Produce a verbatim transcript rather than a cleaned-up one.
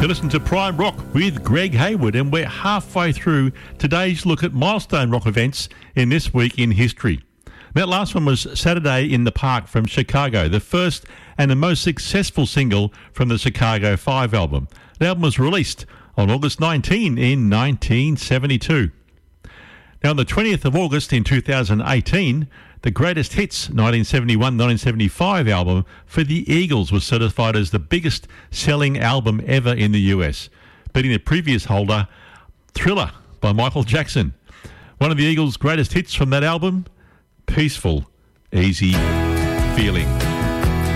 You listen to Prime Rock with Greg Hayward, and we're halfway through today's look at milestone rock events in This Week in History. That last one was Saturday in the Park from Chicago, the first and the most successful single from the Chicago five album. The album was released on August nineteenth in nineteen seventy-two. Now, on the twentieth of August in two thousand eighteen, the Greatest Hits nineteen seventy-one nineteen seventy-five album for the Eagles was certified as the biggest selling album ever in the U S, beating the previous holder, Thriller by Michael Jackson. One of the Eagles' greatest hits from that album, Peaceful, Easy Feeling.